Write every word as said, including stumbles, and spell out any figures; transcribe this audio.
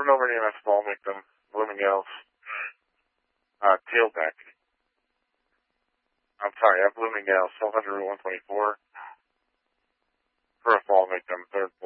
for an over E M S fall victim, Bloomingdale's, uh, tailback. I'm sorry, at Bloomingdale's, twelve hundred Route one twenty-four, for a fall victim, third